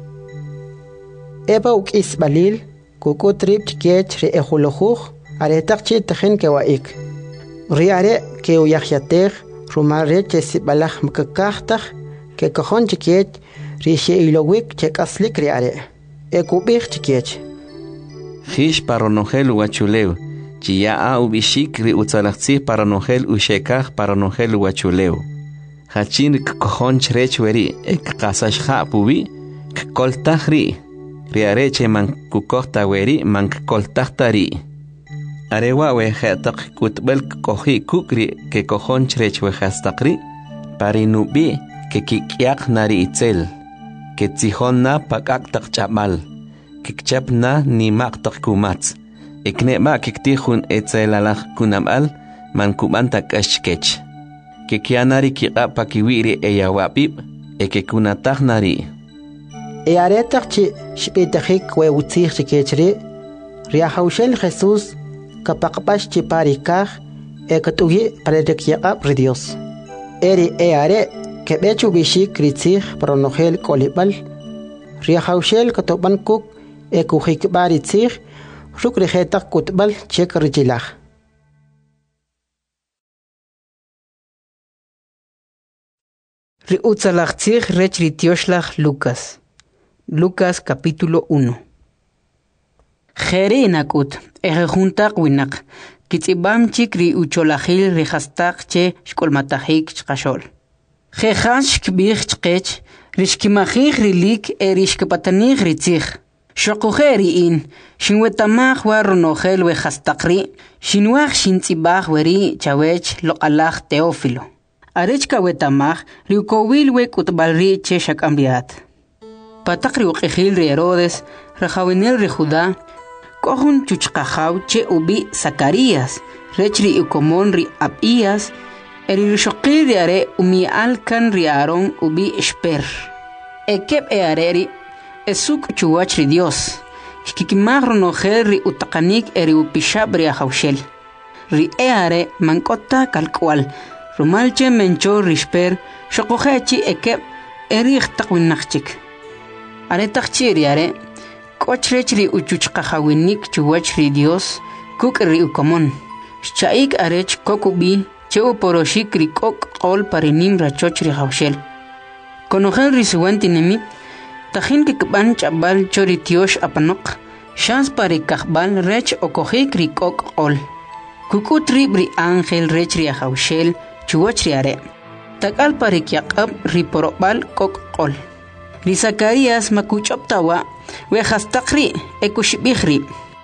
A: eba ukis balil kukutrib chikechri e hulujuj aretakchi tajen ke waik riare ke uyakhyater rumare che sibalaj mkakahtaj ke kohon chikech rishe ilowik chekaslik riare e kubih chikech
B: Hish paronogel wachuleu Chia a ubishik ri utzalachzi para nogel ushekaj para nogel wachuleu. Hachin kkojon chrech weri ek kasashha pubi kkoltaj ri. Riareche man kukohta weri man kkoltaj ri. Arewa we khatak kutbel koji kukri ke kojon chrech we hastakri. Parinubi ke kikyak nari itzel. Ke tzihonna pakak tak chamal. Kikchapna ni mak tak kumatz. Ekne ma kiktihun etzelalaj kunamal man kubanta kashkech. Que kianari kiqa pakiwiri eyawapib eke kunatajnari.
A: E aretakchi shpitajik we utzih chikechri riahaushel Jesús kapaqpash chiparikaj e katugi parerekyaqab ri Dios. Eri e are kebechu bishik ritzih pronogel kolibal riahaushel katobankuk e kujikbaritzih Rukri hetak kutbal chek rijilaj.
K: Riutzalachtzig rech ritioslach Lucas. Lucas capítulo uno. Jere inakut, eje juntak winak, kitzibam chik ri ucholajil rihastak che shkolmatajik chkashol. Jejansh kbich chkech, rishkimajig rilik erishkepatanig ritzig. Shokujeri in, shinwetamaj warronogel we hastakri, shinwaj shintzibaj weri chawech lo alaj Teófilo. Arechka wetamaj riukowil we kutbalri che shakambiat. Patakri uqijil ri Herodes, rajawinel ri Judá, kohun chuchkajaw che ubi Zacarías, rechri ukomon ri Abías, eri rishokil ri are umi alkan ri Aarón ubi Esper. Ekep e areri, Esuk chuwach ri Dios. Kikimagro no ri utakanik eri upishab ri ahaushel. Ri eare mankota kalkwal. Rumalche mencho risper shokohechi ekep eri ikhtakwinachik. Are takchi ri are kochrech ri uchuchkahawinik chuwach ri Dios kuk ri ukomon. Shaik arech kokubi cheu poroshik ri kok qol parinim rachoch ri haushel. Konogel ri suwantinimit Tajin kikban chabal chori tiosh apanok, shans pari kakbal rech okojik rikok ol. Kukutri bri angel rech riahaushel chuwach riare. Takal pari kyakab riporobal kok ol. Ri Zacarías makuchoptawa we hastakri ekushibihri.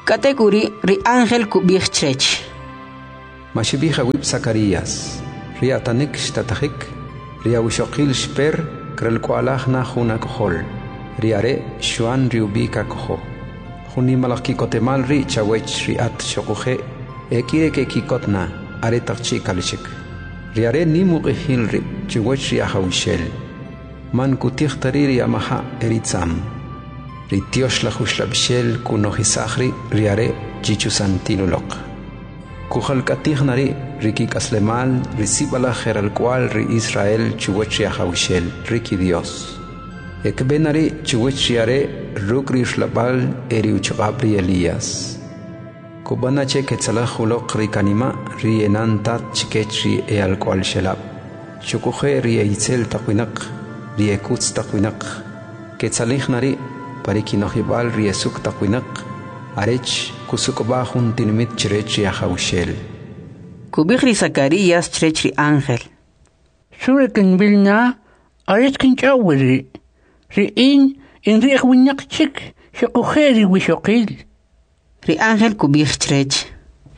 K: Kategori ri ángel kubich trech.
M: Mashibija wip Zacarías. Ria tanik shtatajik. Ria wishokil shper krel kualajna juna kohol. Riare shuan riubika koho. Juni malakikotemal ri chawech riat shokuje. Ekire ke kikotna aretakchi kalishik. Riare nimugihil ri chuwech riahawishel. Man kutich tariri amaha eritzam. Ritiosh la jushlabshel kunohisahri riare chichusantinulok. Kujalkatignari riki kaslemal risibala geral cual ri Israel chuwechria hawishel riki Dios. Ekbenari chuwechiare rukri shlabal eri uchabri Elías. Kubana che ketzalahulok rikanima ri enantat chikechri e al cual shelab. Chukuje ri eitzel takwinak ri ekutz takwinak. Ketzalignari parikinohibal riesuk takwinak arech kusukba juntinmit chrechi ahawshel
K: Kubihri Zacarías chrechi ángel
N: Surekin bilna arech kinchawri riin in riwinyak chik shokujeri wishokil
K: Ri ángel kubih chrech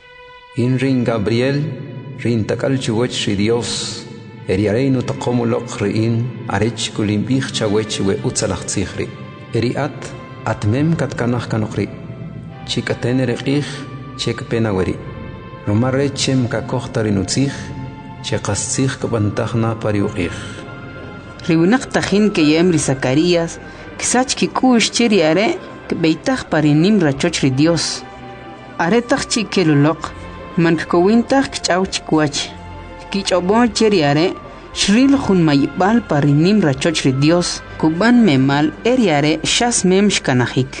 M: In rin Gabriel rin takal chuwech ri Dios eriareinu taqomulok riin arech kulimbih chawech we utzalachtsikhri Eriat atmem katkanach kanokri. Chikaten erekich chek penaweri. Romare chem kakochtarinutzich chekastzich kabantachna pariuchich.
K: Riunak tajin ke yemri Zacarías kisach kikush chiri are beitach parinim rachoch ri Dios. Aretach chikelulok man kowintach kchaw chikwach. Kichobon chiri are Shril jun mayibal parinim rachoch ri Dios kuban memal eriare shas mem shkanahik.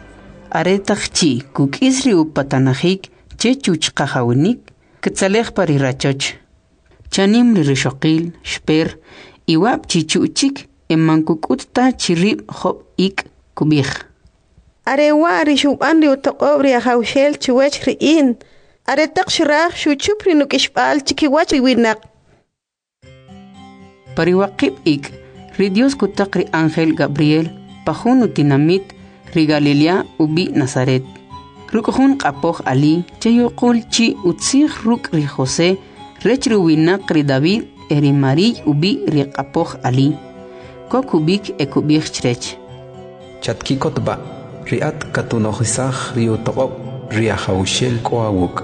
K: Aretachchi kuk isri upatanahik che chuch qahawinik ktzalech pari rachoch. Chanim ri rishokil shper iwab chichuchik eman kukutta chirib hob ik kubich.
I: Arewa rishuban ri utaqobri ahawshel chuwech riin. Aretach shirach shuchupri nukishbal chikiwach winak.
K: Pariwaqib ik, ri Dios kutak ri ángel Gabriel, pajun utinamit, ri Galilea ubi Nazaret. Rukujun qapoh ali, chayuqul chi utzig ruk ri José, rech ri winak ri David, eri Mari ubi ri qapoh ali. Kok ubik e kubich chrech.
M: Chatkikotba, riat katunohisach ri utoqob, ri ahawshel koawuk.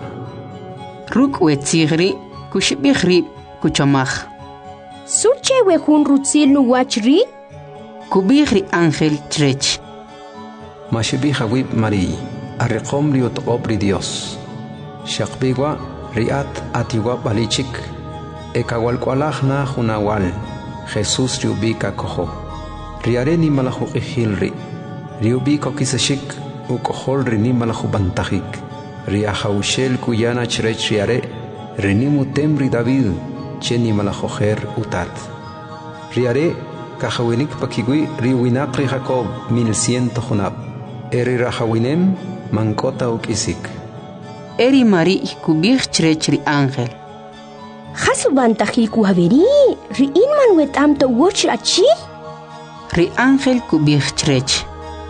K: Ruk wetzigri, kushibich ri kuchamach.
O: Suche wehun rutzil nuwachri?
K: Kubihri ángel trech.
M: Mashibija wib Mari, arreqom ri utqobri Dios. Shaqbigwa riat atiwab alichik, ekawalkwalajna junawal, Jesús riubika koho. Riare ni malajuqihilri, riubiko kisashik, ukohol rini malajubantajik. Riahawshel kuyana chrech riare, rinimutem ri David, cheni malajoher utat. Riare, kahawinik pakigui riwinakri Jacob mil ciento junab. Eri rahawinem mankota ukisik.
K: Eri Mari kubich chrech ri ángel.
O: Hasubantahi kuhaveri, ri inman wetam to watch achi?
K: Ri ángel kubich chrech.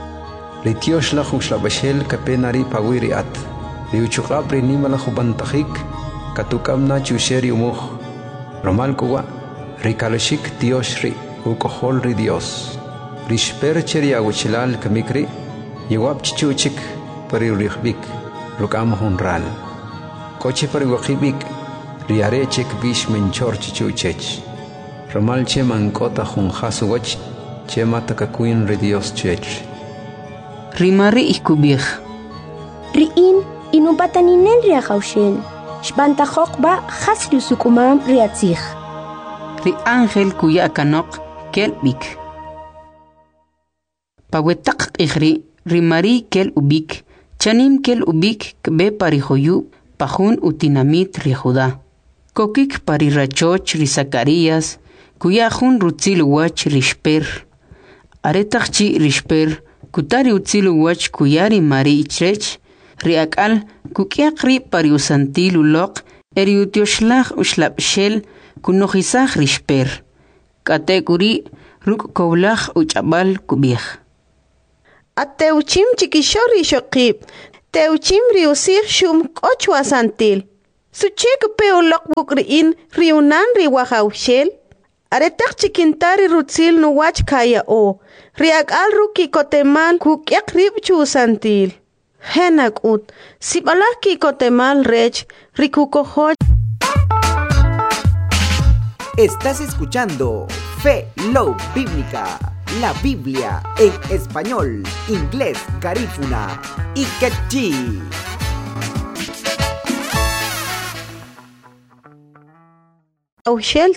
M: Ri tiosh la bashel kapenari pawiri at. Ri uchukab ri nimala jubantahik, katukam na chusheri umuh. Romal kuwa, rikalashik Dios ri, ukohol ri Dios. Rishper cheri aguchilal kamikri, yewab chichuchik pari urihbik, rukam honral. Koche pari wakibik, riare chek bish menchor chichuchech. Romal che mankota honjasuwach, che matakakuin ri Dios chech.
K: Rimari ikubich.
O: Riin, inubataninen riahawshel. Shbantajok ba haslu sukumam riatzich.
K: Ri ángel kuya kanok kelbik. Pawetak ikhri ri Mari kel ubik. Chanim kel ubik kbe parihoyu pajun utinamit ri Judá. Kokik pari rachoch ri Zacarías kuya jun rutzil wach ri shper. Aretachchi ri shper kutari utzil wach kuya ri Mari chrech. Riakal kukiakri pariusantil ulok eriutioshlag ushlabshel kunohisag rishper. Kategori ruk kowlag uchabal kubich.
I: Ateuchim chikishori shokib. Teuchim riusir shum kochwa santil. Suchik peo lok bukriin riunan riwahaushel. Aretak chikintari rutzil no wach kaya o. Riak al ruki kotemal kukyak ribchu santil. Henak ut. Sibalaki kotemal rech rikukohoj.
P: Estás escuchando Fe Love Bíblica, la Biblia en español, inglés, garífuna y quechí.
I: Aushel